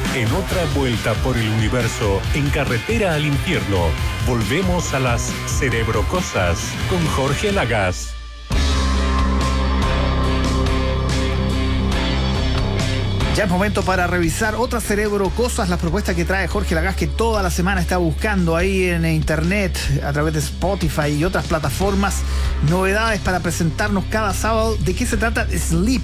En otra vuelta por el universo, en carretera al infierno, volvemos a las Cerebrocosas con Jorge Lagasse. Ya es momento para revisar otras Cerebrocosas, las propuestas que trae Jorge Lagasse, que toda la semana está buscando ahí en internet, a través de Spotify y otras plataformas, novedades para presentarnos cada sábado. ¿De qué se trata Sleep?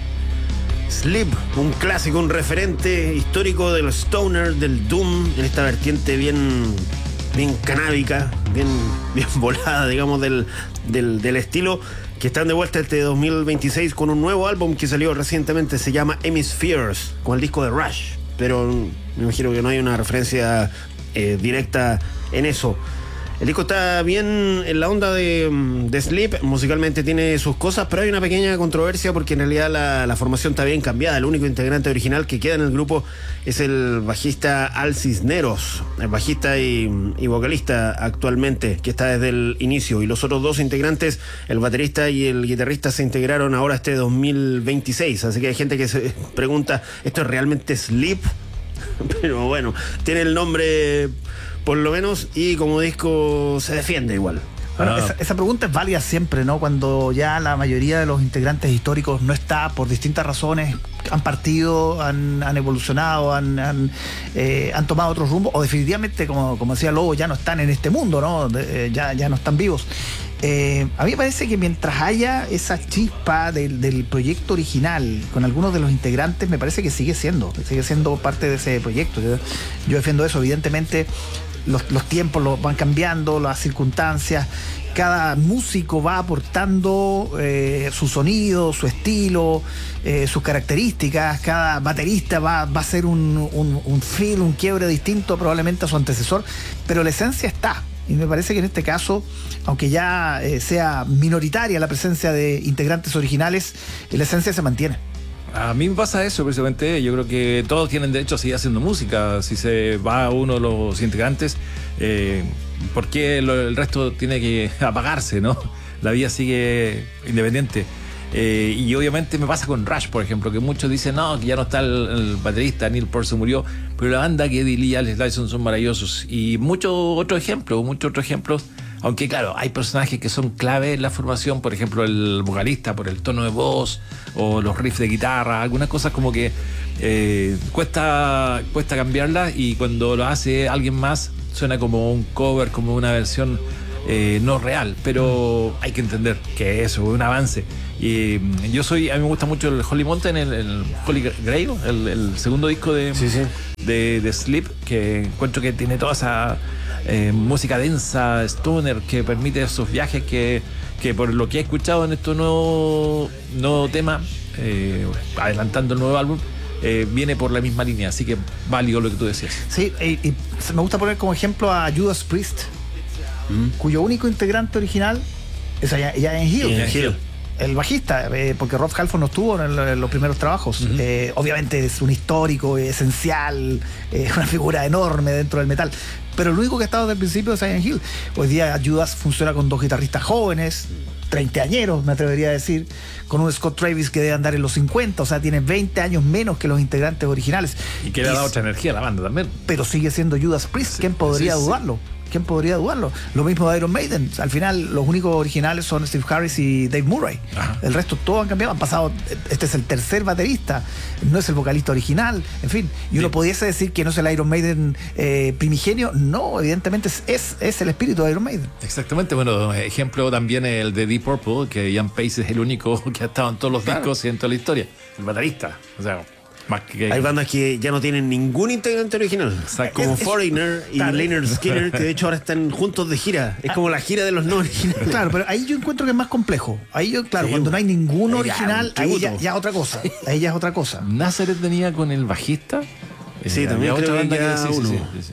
Sleep, un clásico, un referente histórico del stoner, del doom, en esta vertiente bien canábica, bien volada, digamos, del estilo, que están de vuelta este 2026 con un nuevo álbum que salió recientemente, se llama Hemispheres, con el disco de Rush, pero me imagino que no hay una referencia directa en eso. El disco está bien en la onda de Sleep, musicalmente tiene sus cosas, pero hay una pequeña controversia porque en realidad la formación está bien cambiada. El único integrante original que queda en el grupo es el bajista Al Cisneros, el bajista y vocalista actualmente, que está desde el inicio. Y los otros dos integrantes, el baterista y el guitarrista, se integraron ahora este 2026. Así que hay gente que se pregunta, ¿esto es realmente Sleep? Pero bueno, tiene el nombre por lo menos, y como disco se defiende igual. Bueno, esa pregunta es válida siempre, ¿no? Cuando ya la mayoría de los integrantes históricos no está por distintas razones, han partido, han evolucionado, han tomado otro rumbo, o definitivamente, como decía Lobo, ya no están en este mundo, ¿no? Ya no están vivos. A mí me parece que mientras haya esa chispa del proyecto original con algunos de los integrantes, me parece que sigue siendo parte de ese proyecto. Yo defiendo eso. Evidentemente los tiempos van cambiando, las circunstancias, cada músico va aportando su sonido, su estilo, sus características. Cada baterista va a hacer un feel, un quiebre distinto probablemente a su antecesor, pero la esencia está. Y me parece que en este caso, aunque ya sea minoritaria la presencia de integrantes originales, la esencia se mantiene. A mí me pasa eso precisamente. Yo creo que todos tienen derecho a seguir haciendo música. Si se va uno de los integrantes, ¿por qué el resto tiene que apagarse, no? La vida sigue independiente. Y obviamente me pasa con Rush, por ejemplo, que muchos dicen no, que ya no está el baterista, Neil Peart se murió, pero la banda, que Eddie Lee y Alex Lifeson son maravillosos. Y muchos otros ejemplos, aunque claro, hay personajes que son clave en la formación, por ejemplo el vocalista por el tono de voz o los riffs de guitarra, algunas cosas como que cuesta cambiarlas, y cuando lo hace alguien más suena como un cover, como una versión no real, pero hay que entender que eso es un avance. Y a mí me gusta mucho el Holy Mountain, el Holy Grail, el segundo disco de Sleep, que encuentro que tiene toda esa música densa, stoner, que permite esos viajes que por lo que he escuchado en estos nuevos temas, adelantando el nuevo álbum, viene por la misma línea, así que válido lo que tú decías. Sí, y me gusta poner como ejemplo a Judas Priest, cuyo único integrante original es Ian Hill. El bajista, porque Rob Halford no estuvo en los primeros trabajos. Obviamente es un histórico esencial, una figura enorme dentro del metal, pero el único que ha estado desde el principio es Ian Hill. Hoy día Judas funciona con dos guitarristas jóvenes, treintañeros me atrevería a decir, con un Scott Travis que debe andar en los 50, o sea, tiene 20 años menos que los integrantes originales. Y que le ha dado otra energía a la banda también. Pero sigue siendo Judas Priest, ¿quién podría dudarlo? ¿Quién podría dudarlo? Lo mismo de Iron Maiden. Al final, los únicos originales son Steve Harris y Dave Murray. Ajá. El resto todos han cambiado, han pasado. Este es el tercer baterista, no es el vocalista original, en fin. Y uno pudiese decir que no es el Iron Maiden primigenio. No, evidentemente es el espíritu de Iron Maiden. Exactamente. Bueno, ejemplo también el de Deep Purple, que Ian Pace es el único que ha estado en todos los discos y en toda la historia. El baterista. O sea, hay bandas que ya no tienen ningún integrante original, como Foreigner y Lynyrd Skynyrd, que de hecho ahora están juntos de gira. Es como la gira de los no originales. Claro, pero ahí yo encuentro que es más complejo. Ahí cuando no hay ningún original, ahí ya otra cosa. Ahí ya es otra cosa. Nazareth venía con el bajista. Sí, también creo que queda uno.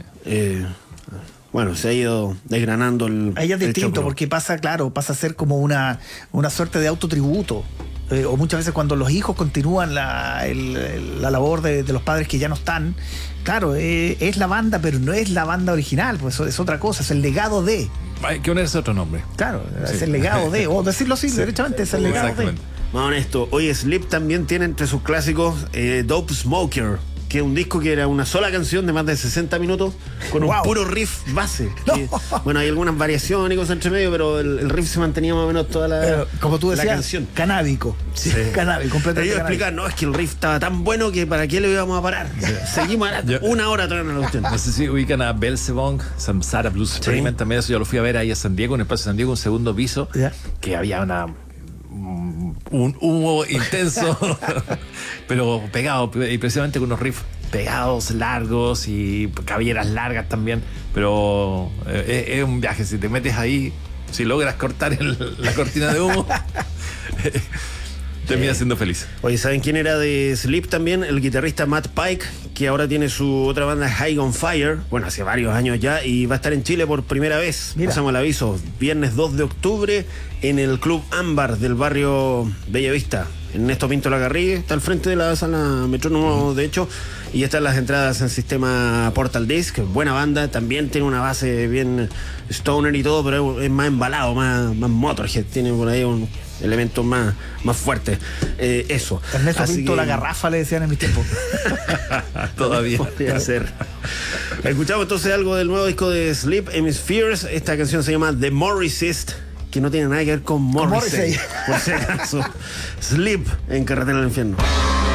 Bueno, se ha ido desgranando el. Ahí es distinto, porque pasa a ser como una suerte de autotributo. O muchas veces cuando los hijos continúan la labor de los padres que ya no están, claro, es la banda, pero no es la banda original, pues es otra cosa, es el legado de. Hay que ponerse otro nombre. Claro, sí. Es el legado de, o decirlo así, derechamente, es el legado de. Más honesto, hoy Sleep también tiene entre sus clásicos Dope Smoker, que es un disco que era una sola canción de más de 60 minutos con un puro riff base. Que, bueno, hay algunas variaciones y cosas entre medio, pero el riff se mantenía más o menos toda la, como tú decías, la canción. Canábico. Sí. Canábico, completamente. Ellos explican, no, es que el riff estaba tan bueno que para qué le íbamos a parar. Seguimos una hora tocando la cuestión. No sé si ubican a Belzebong, Samsara Blues Experiment, también eso yo lo fui a ver ahí a San Diego, en el Espacio San Diego, un segundo piso, que había un humo intenso, pero pegado, y precisamente con unos riffs pegados, largos y cabelleras largas también, pero es un viaje, si te metes ahí, si logras cortar la cortina de humo, termina siendo feliz. Oye, ¿saben quién era de Sleep también? El guitarrista Matt Pike, que ahora tiene su otra banda High on Fire, bueno, hace varios años ya, y va a estar en Chile por primera vez. Pasamos el aviso, viernes 2 de octubre en el Club Ámbar del barrio Bellavista. Ernesto Pinto Lagarrigue, está al frente de la sala Metrónomo, de hecho, y están las entradas en sistema Portal Disc, buena banda, también tiene una base bien stoner y todo, pero es más embalado, más Motorhead, tiene por ahí un elemento más fuerte. Eso. Ernesto Pinto la garrafa, le decían en mis tiempos. Todavía. Podría ser. Escuchamos entonces algo del nuevo disco de Sleep Hemispheres. Esta canción se llama The Morrissist, que no tiene nada que ver con Morrissey. Por si acaso. Sleep en Carretera al Infierno.